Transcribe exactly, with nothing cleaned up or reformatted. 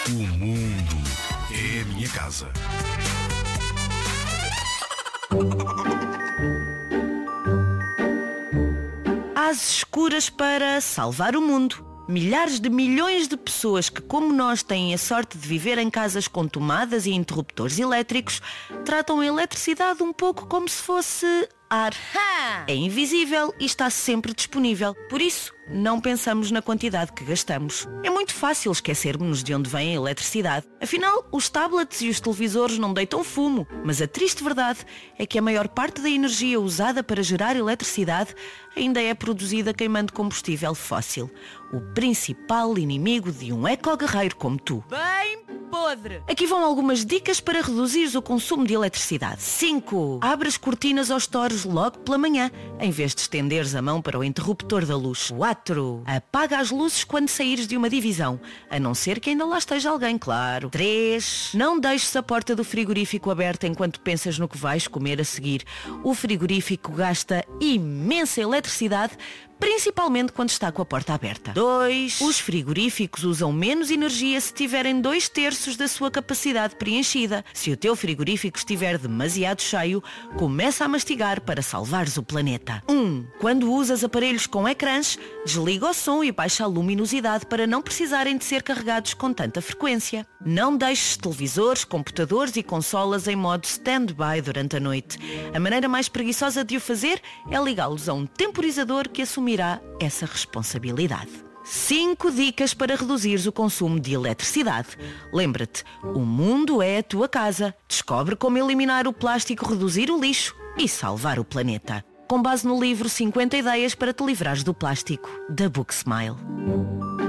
O mundo é a minha casa. Às escuras para salvar o mundo. Milhares de milhões de pessoas que, como nós, têm a sorte de viver em casas com tomadas e interruptores elétricos, tratam a eletricidade um pouco como se fosse ar. É invisível e está sempre disponível. Por isso, não pensamos na quantidade que gastamos. É muito fácil esquecermos-nos de onde vem a eletricidade. Afinal, os tablets e os televisores não deitam fumo. Mas a triste verdade é que a maior parte da energia usada para gerar eletricidade ainda é produzida queimando combustível fóssil. O principal inimigo de um eco-guerreiro como tu. Bem podre! Aqui vão algumas dicas para reduzires o consumo de eletricidade. cinco. Abre as cortinas aos stores logo pela manhã, em vez de estenderes a mão para o interruptor da luz. quatro. Apaga as luzes quando saíres de uma divisão, a não ser que ainda lá esteja alguém, claro. três. Não deixes a porta do frigorífico aberta enquanto pensas no que vais comer a seguir. O frigorífico gasta imensa eletricidade, principalmente quando está com a porta aberta. dois. Os frigoríficos usam menos energia se tiverem dois terços da sua capacidade preenchida. Se o teu frigorífico estiver demasiado cheio, começa a mastigar para salvares o planeta. um. Quando usas aparelhos com ecrãs, desliga o som e baixa a luminosidade para não precisarem de ser carregados com tanta frequência. Não deixes televisores, computadores e consolas em modo stand-by durante a noite. A maneira mais preguiçosa de o fazer é ligá-los a um temporizador que assumirá essa responsabilidade. cinco dicas para reduzires o consumo de eletricidade. Lembra-te, o mundo é a tua casa. Descobre como eliminar o plástico, reduzir o lixo e salvar o planeta. Com base no livro cinquenta ideias para te livrares do plástico, da Book Smile.